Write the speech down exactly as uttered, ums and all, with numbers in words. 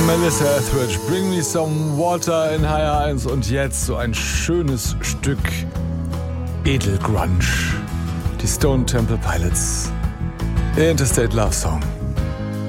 Melissa Etheridge, Bring Me Some Water in H R eins und jetzt so ein schönes Stück Edelgrunge. Die Stone Temple Pilots, Interstate Love Song.